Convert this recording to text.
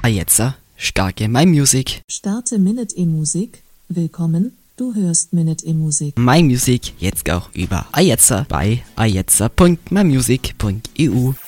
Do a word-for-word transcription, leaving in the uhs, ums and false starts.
Ajetzer, starke My Music. Starte Minute E-Musik. Willkommen, du hörst Minute E-Musik. My Music jetzt auch über Ajetzer bei ajetzer punkt mymusic punkt e u.